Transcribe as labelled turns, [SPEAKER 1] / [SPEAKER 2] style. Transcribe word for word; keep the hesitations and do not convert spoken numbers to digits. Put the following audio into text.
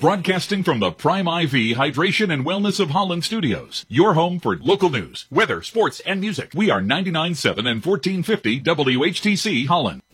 [SPEAKER 1] Broadcasting from the Prime I V Hydration and Wellness of Holland Studios. Your home for local news, weather, sports, and music. We are ninety-nine point seven and fourteen fifty W H T C Holland.